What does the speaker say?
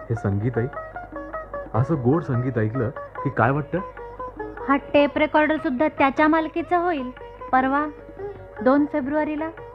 हे संगीत ऐक. असं गोड संगीत ऐकलं की काय वाटतं? हा टेप रेकॉर्डर सुद्धा त्याच्या मालकीचा होईल. परवा 2 फेब्रुवारीला